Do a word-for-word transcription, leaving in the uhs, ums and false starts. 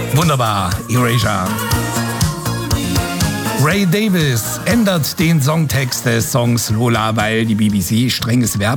Wunderbar, Erasure. Ray Davies ändert den Songtext des Songs Lola, weil die B B C strenges Werbe